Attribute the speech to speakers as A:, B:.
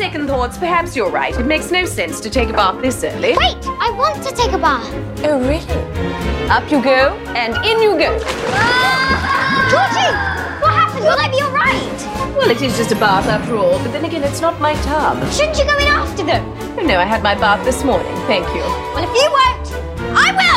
A: second thoughts, perhaps you're right. It makes no sense to take a bath this early.
B: Wait, I want to take a bath.
A: Oh, really? Up you go, and in you go.
B: Georgie! What happened? Will I be all right?
A: Well, it is just a bath after all, but then again, it's not my tub.
B: Shouldn't you go in after them?
A: Oh, no, I had my bath this morning, thank you.
B: Well, if you won't, I will!